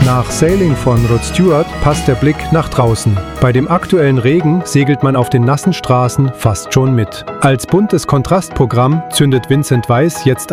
Nach Sailing von Rod Stewart passt der Blick nach draußen. Bei dem aktuellen Regen segelt man auf den nassen Straßen fast schon mit. Als buntes Kontrastprogramm zündet Vincent Weiss jetzt